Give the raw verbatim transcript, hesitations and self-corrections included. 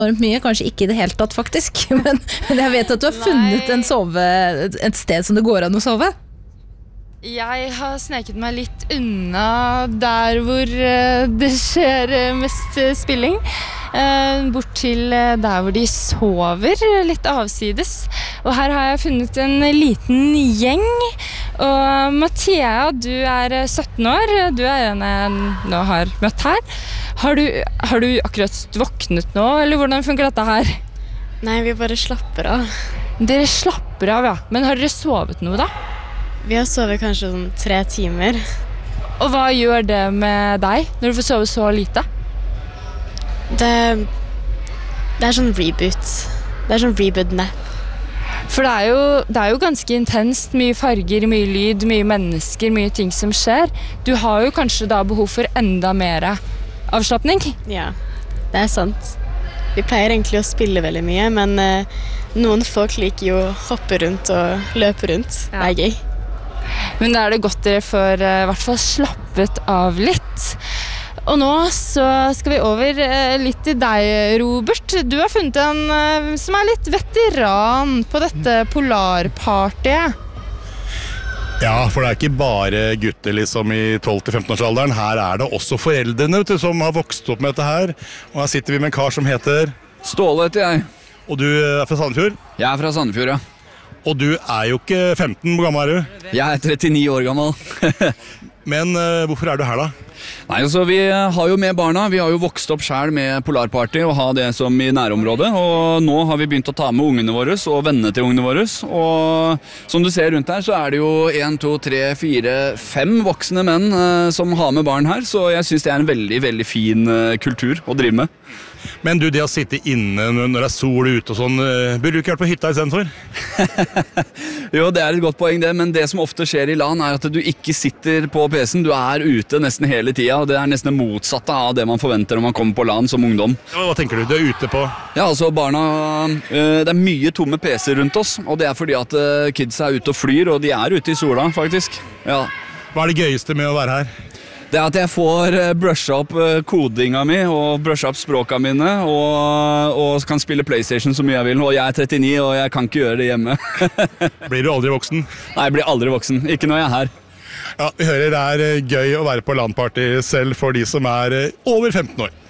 enormt mye, kanskje ikke i det hele tatt faktisk, men, men jeg vet at du har funnet en sove, et sted som det går an å sove. Jeg har sneket meg litt unna der hvor uh, det skjer uh, mest uh, spilling. Uh, bort til uh, der hvor de sover, litt avsides. Og her har jeg funnet en liten gjeng. Og Mathea, du er sytten år. Du er en jeg nå har møtt her. Har du, har du akkurat våknet nå, eller hvordan funker dette her? Nei, vi bare slapper av. Dere slapper av, ja. Men har dere sovet noe da? Vi har sovet kanskje sånn tre timer. Og hva gjør det med deg når du får sove så lite? Det, det er sånn reboot. Det er sånn reboot-nap. For det er, jo, det er jo ganske intenst. Mye farger, mye lyd, mye mennesker, mye ting som skjer. Du har jo kanskje da behov for enda mer avslappning? Ja, det er sant. Vi pleier egentlig å spille veldig mye, men eh, noen folk liker jo å hoppe rundt og løpe rundt. Ja. Det er gøy. Men da er det godt dere får uh, i hvert fall slappet av litt. Og nå så skal vi over uh, litt til deg, Robert. Du har funnet en uh, som er litt veteran på dette polarpartiet. Ja, for det er ikke bare gutter liksom i tolv til femten års alderen. Her er det også foreldrene vet du, som har vokst opp med dette her. Og her sitter vi med en kar som heter Ståle heter jeg. Og du er fra Sandefjord? Jeg er fra Sandefjord, ja. Og du er jo ikke femten, hvor gammel er du? Jeg er trettini år gammel. Men uh, hvorfor er du her da? Nei, altså vi har jo med barna, vi har jo vokst opp selv med Polarparty og har det som i nærområdet. Og nå har vi begynt å ta med ungene våre og vennene til ungene våre. Og som du ser rundt her så er det jo en, to, tre, fire, fem voksne menn uh, som har med barn her. Så jeg synes det er en veldig, veldig fin uh, kultur å drive med. Men du, det å sitte inne når det er sol ute og sånn, burde du ikke vært på hytta i stedet for? Jo, det er et godt poeng det, men det som ofte skjer i LAN er at du ikke sitter på P C-en, du er ute nesten hele tida, og det er nesten det motsatte av det man forventer når man kommer på LAN som ungdom. Ja, hva tenker du? Du er ute på? Ja, altså barna, det er mye tomme P C rundt oss, og det er fordi at kids er ute og flyr, og de er ute i sola faktisk. Ja. Hva er det gøyeste med å være her? Det er at jeg får brusha opp kodinga mi og brusha opp språka mine og, og kan spille PlayStation så mye jeg vil. Og jeg er trettini og jeg kan ikke gjøre det hjemme. Blir du aldri voksen? Nei, jeg blir aldri voksen. Ikke når jeg er her. Ja, vi hører det er gøy å være på LAN-party selv for de som er over femten år.